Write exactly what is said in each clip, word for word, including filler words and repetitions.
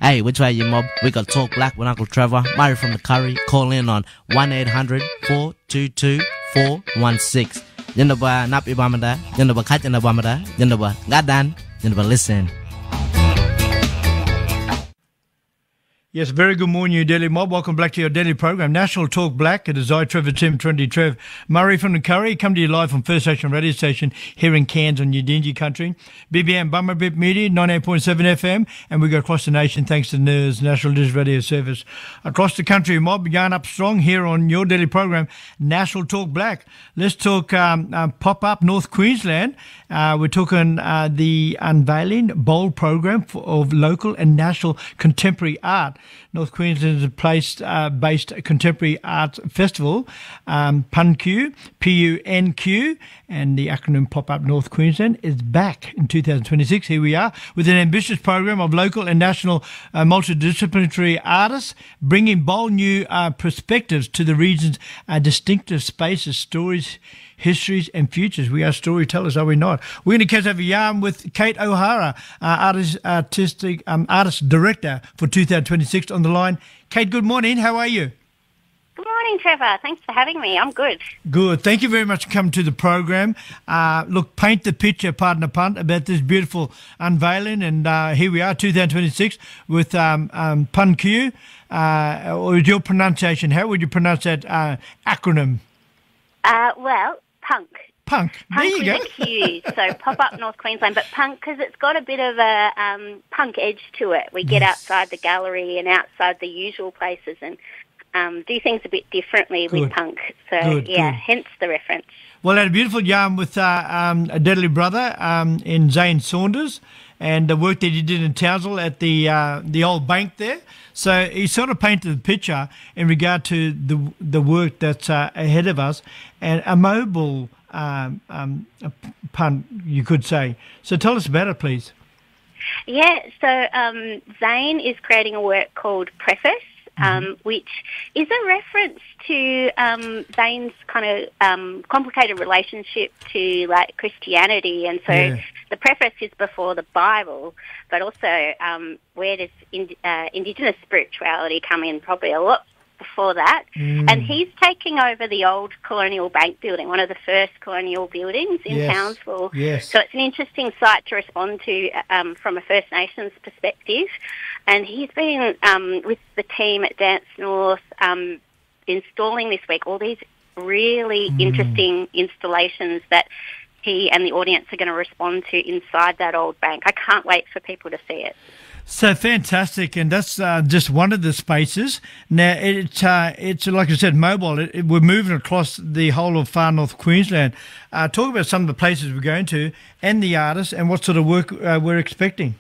Hey, which way you mob? We got Talk Black with Uncle Trevor. Murray from the Curry. Call in on one eight hundred four two two four one six. Yandaba Napi Bamada, Yandaba Katana Bamada, Yandaba Gadan, Yandaba listen. Yes, very good morning, you Daily Mob. Welcome back to your daily program, National Talk Black. It is I, Trevor Tim, twenty Trev. Murray from the Curry, come to you live from First Nation Radio Station here in Cairns on Udingi Country. B B M Bummer Bip Media, ninety-eight point seven F M, and we go across the nation thanks to N I R S, National Digital Radio Service. Across the country, Mob, yarn up strong here on your daily program, National Talk Black. Let's talk um, uh, Pop-Up North Queensland. Uh, we're talking uh, the unveiling bold program for, of local and national contemporary art. North Queensland is a place-based uh, contemporary art festival, um, P U N Q, P U N Q, and the acronym Pop-Up North Queensland is back in two thousand twenty-six. Here we are with an ambitious program of local and national uh, multidisciplinary artists, bringing bold new uh, perspectives to the region's uh, distinctive spaces, stories, histories and futures. We are storytellers, are we not? We're going to catch up a yarn with Kate O'Hara, uh, artist, artistic um, artist director for two thousand twenty-six on the line. Kate, good morning. How are you? Good morning, Trevor. Thanks for having me. I'm good. Good. Thank you very much for coming to the program. Uh, look, paint the picture, pardon the pun, about this beautiful unveiling. And uh, here we are, two thousand twenty-six, with um, um, P U N Q. Uh, or your pronunciation, how would you pronounce that uh, acronym? Uh, well, punk. Punk. There Punk you go. with a Q, so Pop-Up North Queensland, but punk because it's got a bit of a um, punk edge to it. We get Yes. outside the gallery and outside the usual places and um, do things a bit differently Good. with punk. So, Good, yeah, good. hence the reference. Well, I had a beautiful yarn with uh, um, a deadly brother um, in Zane Saunders and the work that he did in Townsville at the uh, the old bank there. So he sort of painted the picture in regard to the the work that's uh, ahead of us and a mobile um, um, a pun, you could say. So tell us about it, please. Yeah, so um, Zane is creating a work called Preface, um, mm-hmm. which is a reference to um, Zane's kind of um, complicated relationship to like Christianity, and so Yeah. the preface is before the Bible, but also um, where does in, uh, Indigenous spirituality come in? Probably a lot before that. Mm. And he's taking over the old colonial bank building, one of the first colonial buildings in Yes. Townsville. Yes. So it's an interesting site to respond to um, from a First Nations perspective. And he's been um, with the team at Dance North um, installing this week all these really Mm. interesting installations that he and the audience are going to respond to inside that old bank. I can't wait for people to see it. So fantastic, and that's uh, just one of the spaces. Now, it's, uh, it's like I said, mobile. It, it, we're moving across the whole of far north Queensland. Uh, talk about some of the places we're going to and the artists and what sort of work uh, we're expecting.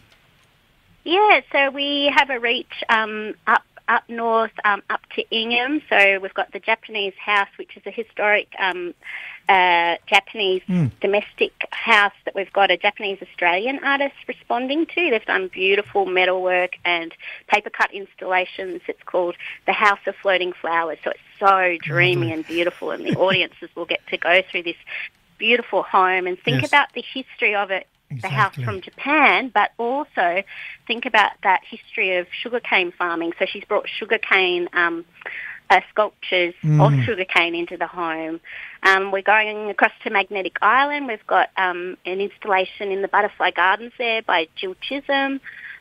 Yeah, so we have a reach um, up up north, um, up to Ingham. So we've got the Japanese house, which is a historic um, uh, Japanese Mm. domestic house that we've got a Japanese Australian artist responding to. They've done beautiful metalwork and paper cut installations. It's called The House of Floating Flowers. So it's so dreamy Lovely. and beautiful, and the audiences will get to go through this beautiful home and think Yes. about the history of it. The house Exactly. from Japan, but also think about that history of sugarcane farming. So she's brought sugarcane um, uh, sculptures Mm. of sugarcane into the home. Um, we're going across to Magnetic Island. We've got um, an installation in the Butterfly Gardens there by Jill Chisholm.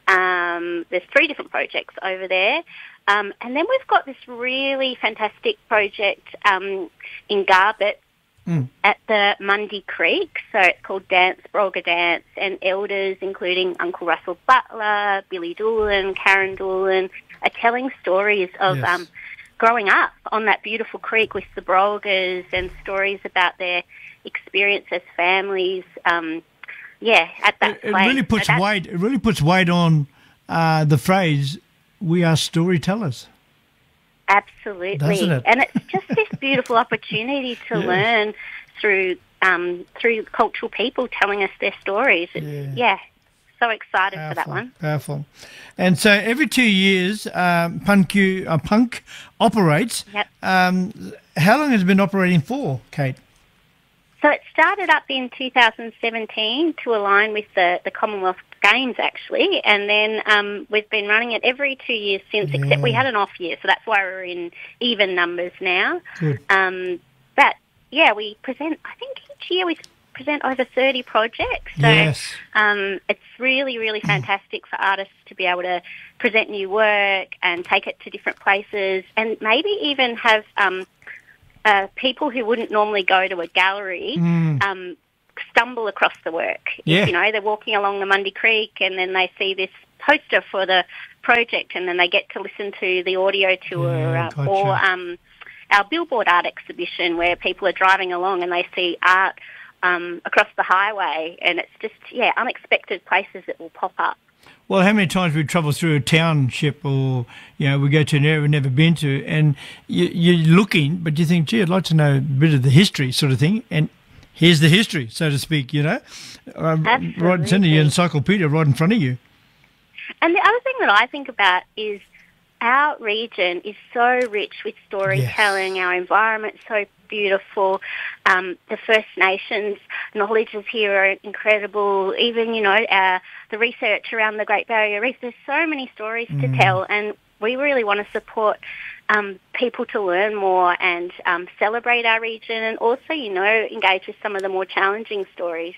Um, there's three different projects over there. Um, and then we've got this really fantastic project um, in Garbet, Mm. at the Mundy Creek. So it's called Dance Brolga Dance, and elders including Uncle Russell Butler, Billy Doolan, Karen Doolan are telling stories of Yes. um, growing up on that beautiful creek with the Brolgas and stories about their experience as families. Um, yeah, at that It, it place. really puts So that's- weight. It really puts weight on uh, the phrase "we are storytellers." Absolutely. Doesn't it? And it's just this beautiful opportunity to Yes. learn through um, through cultural people telling us their stories. It's, Yeah. yeah, so excited for that Powerful, one. Powerful. And so every two years, um, Punk, uh, Punk operates. Yep. Um, how long has it been operating for, Kate? So it started up in two thousand seventeen to align with the, the Commonwealth games, actually. And then um, we've been running it every two years since, Yeah. except we had an off year, so that's why we're in even numbers now. Good. Um, but, yeah, we present, I think each year we present over thirty projects. So Yes. um, it's really, really fantastic for artists to be able to present new work and take it to different places, and maybe even have um, uh, people who wouldn't normally go to a gallery Mm. um, stumble across the work. Yeah. You know, they're walking along the Mundy Creek and then they see this poster for the project, and then they get to listen to the audio tour Yeah, uh, gotcha. or um, our billboard art exhibition where people are driving along and they see art um, across the highway, and it's just, yeah, unexpected places that will pop up. Well, how many times we travel through a township, or you know, we go to an area we've never been to, and you, you're looking, but you think, gee, I'd like to know a bit of the history, sort of thing, and here's the history, so to speak. You know, um, right in front of Absolutely. your encyclopedia, right in front of you. And the other thing that I think about is our region is so rich with storytelling. Our environment's so beautiful. Um, the First Nations knowledges here are incredible. Even, you know, uh, the research around the Great Barrier Reef, there's so many stories Mm. to tell, and we really want to support um, people to learn more and um, celebrate our region, and also, you know, engage with some of the more challenging stories.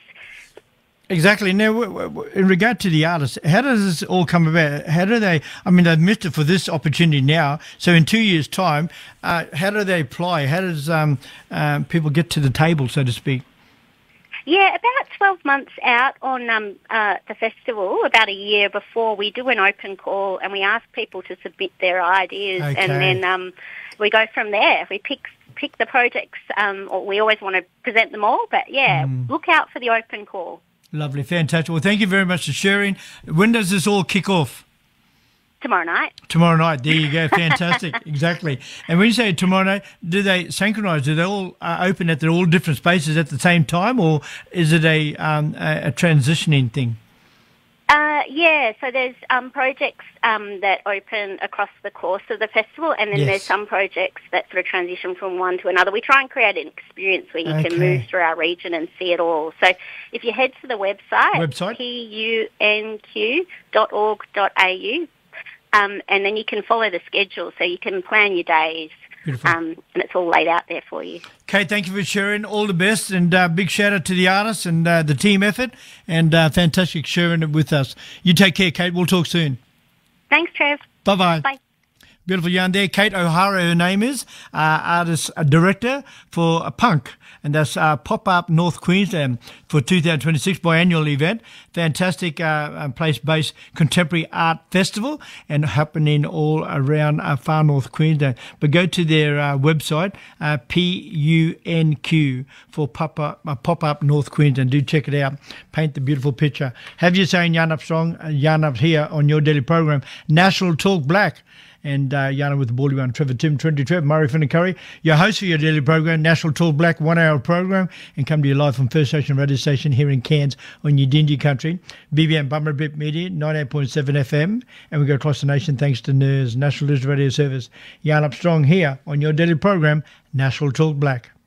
Exactly. Now, w- w- in regard to the artists, how does this all come about? How do they, I mean, they've missed it for this opportunity now. So in two years' time, uh, how do they apply? How does um, um, people get to the table, so to speak? Yeah, about twelve months out on um, uh, the festival, about a year before, we do an open call and we ask people to submit their ideas, Okay. and then um, we go from there. We pick pick the projects, um, or we always want to present them all, but yeah, look out for the open call. Lovely. Fantastic. Well, thank you very much for sharing. When does this all kick off? Tomorrow night. Tomorrow night. There you go. Fantastic. Exactly. And when you say tomorrow night, do they synchronise? Do they all uh, open at their all different spaces at the same time, or is it a um, a, a transitioning thing? Uh, yeah, so there's um, projects um, that open across the course of the festival, and then Yes. there's some projects that sort of transition from one to another. We try and create an experience where you Okay. can move through our region and see it all. So if you head to the website, Website? p u n q dot org dot a u, um, and then you can follow the schedule, so you can plan your days, Beautiful. um, and it's all laid out there for you. Kate, thank you for sharing. All the best, and uh, big shout out to the artists and uh, the team effort, and uh, fantastic sharing it with us. You take care, Kate. We'll talk soon. Thanks, Trev. Bye-bye. Bye. Beautiful yarn there. Kate O'Hara, her name is, uh, artist uh, director for uh, Punk, and that's uh, Pop-Up North Queensland for two thousand twenty-six biannual event. Fantastic uh, uh, place-based contemporary art festival, and happening all around uh, far North Queensland. But go to their uh, website, uh, P U N Q, for Pop-Up uh, Pop-Up North Queensland. Do check it out. Paint the beautiful picture. Have you saying Yarn Up Strong, uh, Yarn Up here on your daily program, National Talk Black. And uh, Yana with the Baldy One, Trevor Tim, twenty Trev, Murray Finn and Curry, your host for your daily program, National Talk Black, one-hour program, and come to you live from First Station Radio Station here in Cairns on Yidinji Country, B B M Bummerbip Media, ninety-eight point seven F M, and we go across the nation thanks to N E R S, National Digital Radio Service. Yarn Up Strong here on your daily program, National Talk Black.